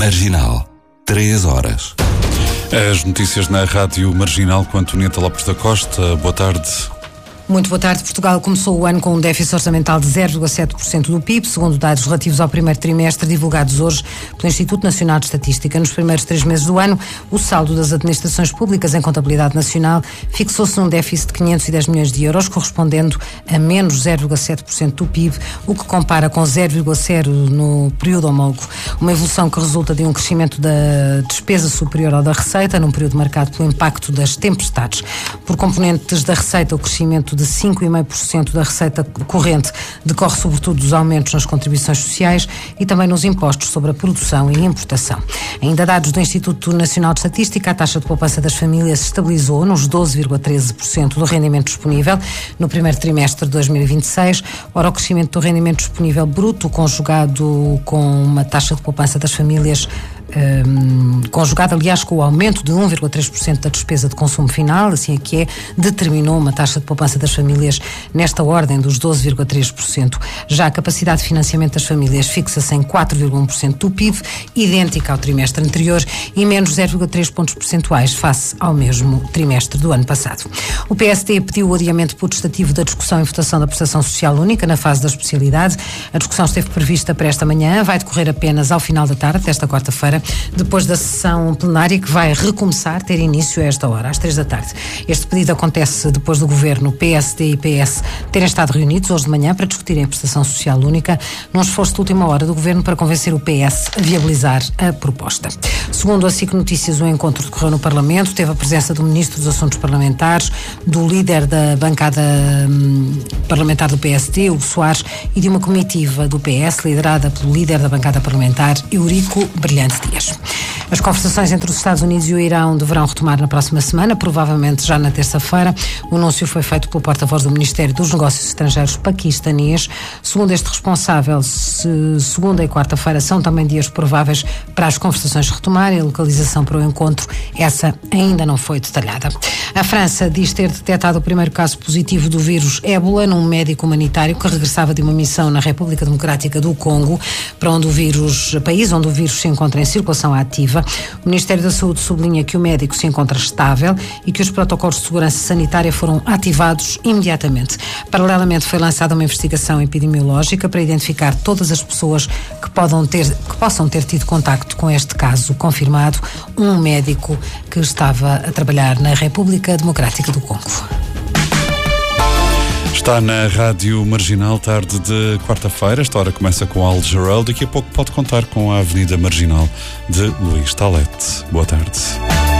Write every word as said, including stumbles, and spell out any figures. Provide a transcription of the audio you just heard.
Marginal, três horas. As notícias na Rádio Marginal com Antonieta Lopes da Costa. Boa tarde. Muito boa tarde. Portugal começou o ano com um déficit orçamental de zero vírgula sete por cento do P I B, segundo dados relativos ao primeiro trimestre divulgados hoje pelo Instituto Nacional de Estatística. Nos primeiros três meses do ano, o saldo das administrações públicas em contabilidade nacional fixou-se num déficit de quinhentos e dez milhões de euros, correspondendo a menos zero vírgula sete por cento do P I B, o que compara com zero vírgula zero por cento no período homólogo. Uma evolução que resulta de um crescimento da despesa superior ao da receita, num período marcado pelo impacto das tempestades. Por componentes da receita, o crescimento de cinco vírgula cinco por cento da receita corrente decorre sobretudo dos aumentos nas contribuições sociais e também nos impostos sobre a produção e importação. Ainda dados do Instituto Nacional de Estatística, a taxa de poupança das famílias se estabilizou nos doze vírgula treze por cento do rendimento disponível no primeiro trimestre de dois mil e vinte e seis. Ora, o crescimento do rendimento disponível bruto, conjugado com uma taxa de poupança das famílias Um, conjugado, aliás, com o aumento de um vírgula três por cento da despesa de consumo final, assim é que é, determinou uma taxa de poupança das famílias nesta ordem dos doze vírgula três por cento. Já a capacidade de financiamento das famílias fixa-se em quatro vírgula um por cento do P I B, idêntica ao trimestre anterior e menos zero vírgula três pontos percentuais face ao mesmo trimestre do ano passado. O P S D pediu o adiamento putestativo da discussão e votação da prestação social única na fase da especialidade. A discussão esteve prevista para esta manhã, vai decorrer apenas ao final da tarde desta quarta-feira, depois da sessão plenária que vai recomeçar, ter início a esta hora, às três da tarde. Este pedido acontece depois do Governo, P S D e P S terem estado reunidos hoje de manhã para discutirem a prestação social única, num esforço de última hora do Governo para convencer o P S a viabilizar a proposta. Segundo a S I C Notícias, o encontro decorreu no Parlamento, teve a presença do Ministro dos Assuntos Parlamentares, do líder da bancada hum, parlamentar do P S D, Hugo Soares, e de uma comitiva do P S, liderada pelo líder da bancada parlamentar, Eurico Brilhante Dias. As conversações entre os Estados Unidos e o Irão deverão retomar na próxima semana, provavelmente já na terça-feira. O anúncio foi feito pelo porta-voz do Ministério dos Negócios Estrangeiros paquistanês. Segundo este responsável, se segunda e quarta-feira são também dias prováveis para as conversações retomarem. A localização para o encontro, essa ainda não foi detalhada. A França diz ter detectado o primeiro caso positivo do vírus ébola num médico humanitário que regressava de uma missão na República Democrática do Congo, para onde o vírus, país onde o vírus se encontra em circulação ativa. O Ministério da Saúde sublinha que o médico se encontra estável e que os protocolos de segurança sanitária foram ativados imediatamente. Paralelamente, foi lançada uma investigação epidemiológica para identificar todas as pessoas que, podam ter, que possam ter tido contacto com este caso confirmado, um médico que estava a trabalhar na República Democrática do Congo. Está na Rádio Marginal, tarde de quarta-feira. Esta hora começa com Al Jarreau. Daqui a pouco pode contar com a Avenida Marginal de Luís Talete. Boa tarde.